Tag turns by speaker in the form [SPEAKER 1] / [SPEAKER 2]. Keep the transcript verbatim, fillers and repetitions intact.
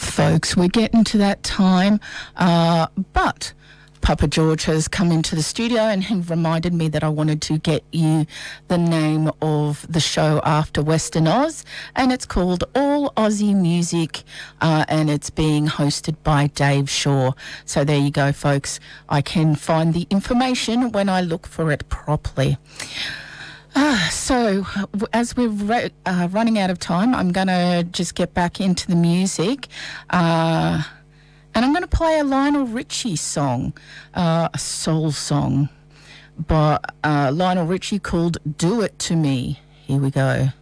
[SPEAKER 1] folks, we're getting to that time, uh, but Papa George has come into the studio and he reminded me that I wanted to get you the name of the show after Western Oz, and it's called All Aussie Music, uh, and it's being hosted by Dave Shaw. So there you go, folks. I can find the information when I look for it properly. Uh, so, as we're re- uh, running out of time, I'm going to just get back into the music. Uh, and I'm going to play a Lionel Richie song, uh, a soul song by uh, Lionel Richie called Do It To Me. Here we go.